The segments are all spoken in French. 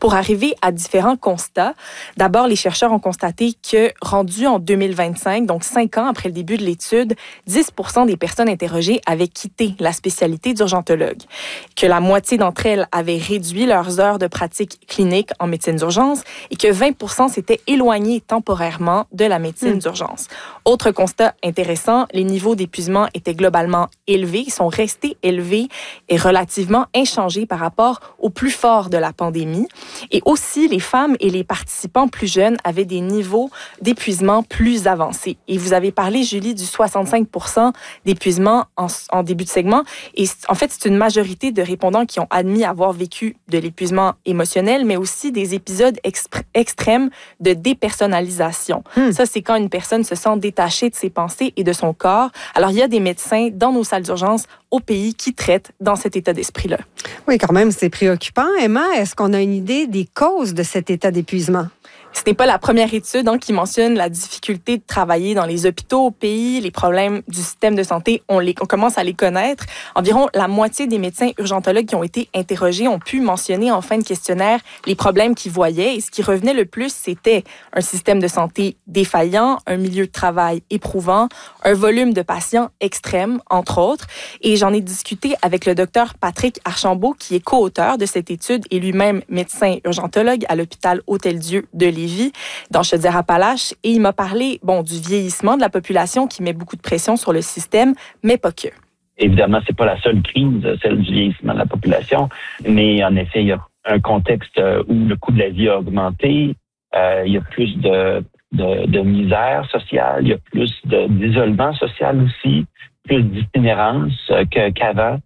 pour arriver à différents constats. D'abord, les chercheurs ont constaté que, rendu en 2025, donc 5 ans après le début de l'étude, 10% des personnes interrogées avaient quitté la spécialité d'urgentologue, que la moitié d'entre elles avaient réduit leurs heures de pratique clinique en médecine d'urgence et que 20% s'étaient éloignés temporairement de la médecine d'urgence. Autre constat intéressant, les niveaux d'épuisement étaient globalement élevés, ils sont restés élevés et relativement inchangés par rapport au plus fort de la pandémie. Et aussi, les femmes et les participants plus jeunes avaient des niveaux d'épuisement plus avancés. Et vous avez parlé, Julie, du 65% d'épuisement en début de segment. Et en fait, c'est une majorité de répondants qui ont admis avoir vécu de l'épuisement émotionnel, mais aussi des épisodes extrêmes de dépersonnalisation. Ça, c'est quand une personne se sent détachée de ses pensées et de son corps. Alors, il y a des médecins dans nos salles d'urgence au pays qui traitent dans cet état d'esprit-là. Oui, quand même, c'est préoccupant. Emma, est-ce qu'on a une idée des causes de cet état d'épuisement? Ce n'est pas la première étude qui mentionne la difficulté de travailler dans les hôpitaux au pays, les problèmes du système de santé, on commence à les connaître. Environ la moitié des médecins urgentologues qui ont été interrogés ont pu mentionner en fin de questionnaire les problèmes qu'ils voyaient. Et ce qui revenait le plus, c'était un système de santé défaillant, un milieu de travail éprouvant, un volume de patients extrême, entre autres. Et j'en ai discuté avec le docteur Patrick Archambault, qui est co-auteur de cette étude et lui-même médecin urgentologue à l'hôpital Hôtel-Dieu de Lévis, dans Chaudière-Appalaches, et il m'a parlé du vieillissement de la population qui met beaucoup de pression sur le système, mais pas que. Évidemment, c'est pas la seule crise, celle du vieillissement de la population, mais en effet, il y a un contexte où le coût de la vie a augmenté, il y a plus de misère sociale, il y a plus d'isolement social aussi, plus d'itinérance qu'avant,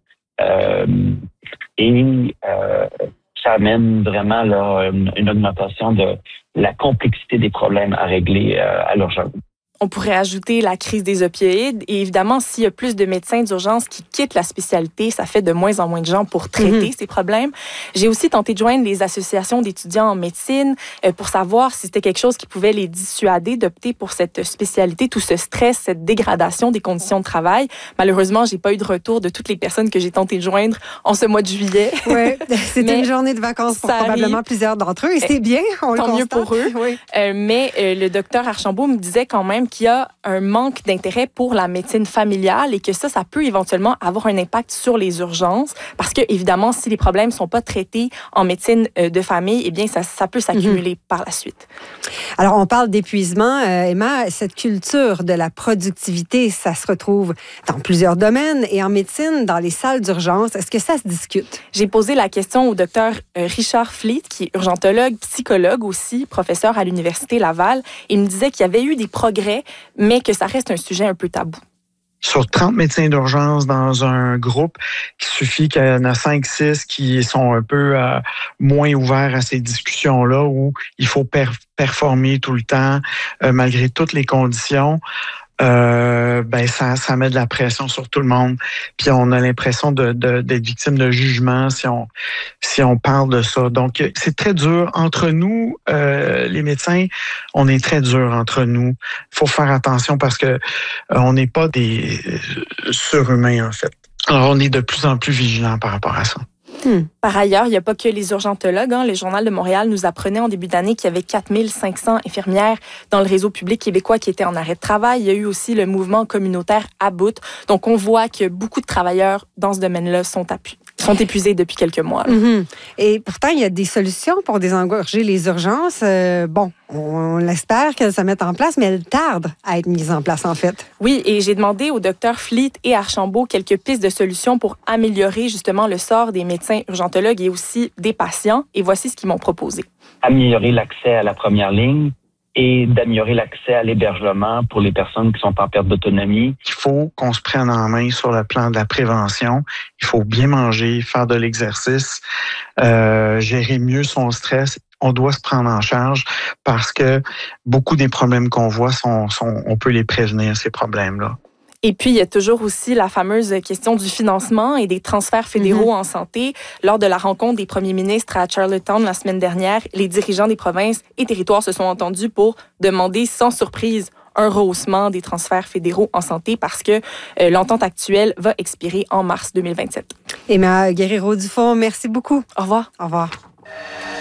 ça amène vraiment là, une augmentation de la complexité des problèmes à régler à l'urgence. On pourrait ajouter la crise des opioïdes. Et évidemment, s'il y a plus de médecins d'urgence qui quittent la spécialité, ça fait de moins en moins de gens pour traiter ces problèmes. J'ai aussi tenté de joindre les associations d'étudiants en médecine pour savoir si c'était quelque chose qui pouvait les dissuader d'opter pour cette spécialité, tout ce stress, cette dégradation des conditions de travail. Malheureusement, j'ai pas eu de retour de toutes les personnes que j'ai tenté de joindre en ce mois de juillet. Oui, c'était une journée de vacances pour probablement plusieurs d'entre eux. Et c'est bien, on le constate. Tant mieux pour eux. Oui. Mais le docteur Archambault me disait quand même qu'il y a un manque d'intérêt pour la médecine familiale et que ça peut éventuellement avoir un impact sur les urgences parce que, évidemment, si les problèmes ne sont pas traités en médecine de famille, eh bien, ça peut s'accumuler par la suite. Alors, on parle d'épuisement. Emma, cette culture de la productivité, ça se retrouve dans plusieurs domaines et en médecine, dans les salles d'urgence. Est-ce que ça se discute? J'ai posé la question au docteur Richard Fleet, qui est urgentologue, psychologue aussi, professeur à l'Université Laval. Il me disait qu'il y avait eu des progrès, mais que ça reste un sujet un peu tabou. Sur 30 médecins d'urgence dans un groupe, il suffit qu'il y en a 5-6 qui sont un peu moins ouverts à ces discussions-là où il faut performer tout le temps, malgré toutes les conditions. Ça met de la pression sur tout le monde. Puis on a l'impression d'être victime de jugement si on parle de ça. Donc, c'est très dur. Entre nous, les médecins, on est très dur entre nous. Il faut faire attention parce que on n'est pas des surhumains, en fait. Alors, on est de plus en plus vigilants par rapport à ça. Par ailleurs, il n'y a pas que les urgentologues. Le Journal de Montréal nous apprenait en début d'année qu'il y avait 4500 infirmières dans le réseau public québécois qui étaient en arrêt de travail. Il y a eu aussi le mouvement communautaire à bout. Donc, on voit que beaucoup de travailleurs dans ce domaine-là sont épuisés depuis quelques mois. Et pourtant, il y a des solutions pour désengorger les urgences. On l'espère qu'elles se mettent en place, mais elles tardent à être mises en place, en fait. Oui, et j'ai demandé au docteur Fleet et Archambault quelques pistes de solutions pour améliorer justement le sort des médecins urgentologues et aussi des patients. Et voici ce qu'ils m'ont proposé. Améliorer l'accès à la première ligne et d'améliorer l'accès à l'hébergement pour les personnes qui sont en perte d'autonomie. Il faut qu'on se prenne en main sur le plan de la prévention. Il faut bien manger, faire de l'exercice, gérer mieux son stress. On doit se prendre en charge parce que beaucoup des problèmes qu'on voit, on peut les prévenir, ces problèmes-là. Et puis, il y a toujours aussi la fameuse question du financement et des transferts fédéraux en santé. Lors de la rencontre des premiers ministres à Charlottetown la semaine dernière, les dirigeants des provinces et territoires se sont entendus pour demander sans surprise un rehaussement des transferts fédéraux en santé parce que l'entente actuelle va expirer en mars 2027. Emma Guerriero-Dufont, merci beaucoup. Au revoir. Au revoir.